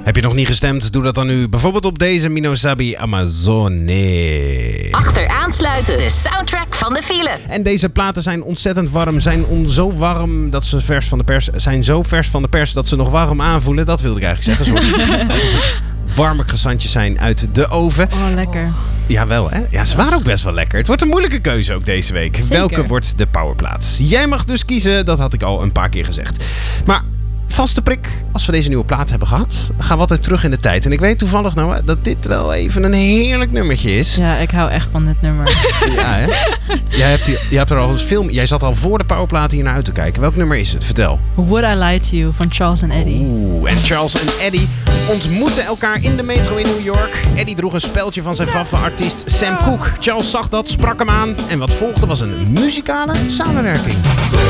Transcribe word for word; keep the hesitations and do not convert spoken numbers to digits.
Heb je nog niet gestemd? Doe dat dan nu. Bijvoorbeeld op deze Minosabi Amazone. Achteraansluiten, de soundtrack van de file. En deze platen zijn ontzettend warm. Zijn on zo warm dat ze vers van de pers zijn. Zo vers van de pers dat ze nog warm aanvoelen. Dat wilde ik eigenlijk zeggen. Sorry. Alsof het warme croissantjes zijn uit de oven. Oh, lekker. Jawel, hè? Ja, ze waren ook best wel lekker. Het wordt een moeilijke keuze ook deze week. Zeker. Welke wordt de powerplaat? Jij mag dus kiezen. Dat had ik al een paar keer gezegd. Maar vaste prik, als we deze nieuwe plaat hebben gehad, gaan we altijd terug in de tijd. En ik weet toevallig nou dat dit wel even een heerlijk nummertje is. Ja, ik hou echt van dit nummer. Ja, hè? Jij hebt, die, jij hebt er al eens film. Jij zat al voor de powerplaat hier naar uit te kijken. Welk nummer is het? Vertel. Would I Lie to You van Charles en Eddie. Oeh, en Charles en Eddie ontmoetten elkaar in de metro in New York. Eddie droeg een speldje van zijn favoriete artiest Sam Cooke. Charles zag dat, sprak hem aan. En wat volgde was een muzikale samenwerking.